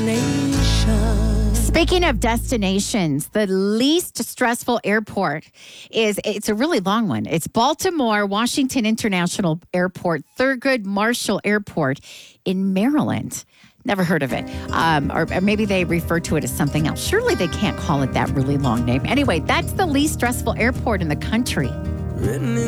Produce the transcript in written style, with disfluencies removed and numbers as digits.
destination. Speaking of destinations, the least stressful airport it's a really long one. It's Baltimore Washington International Airport, Thurgood Marshall Airport in Maryland. Never heard of it. Or maybe they refer to it as something else. Surely they can't call it that really long name. Anyway, that's the least stressful airport in the country. Written in